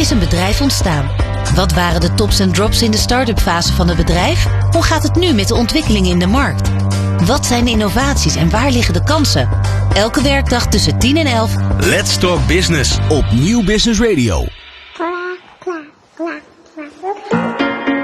is een bedrijf ontstaan? Wat waren de tops en drops in de start-up fase van het bedrijf? Hoe gaat het nu met de ontwikkelingen in de markt? Wat zijn de innovaties en waar liggen de kansen? Elke werkdag tussen 10 en 11. Let's Talk Business op Nieuw Business Radio. Clap, clap, clap.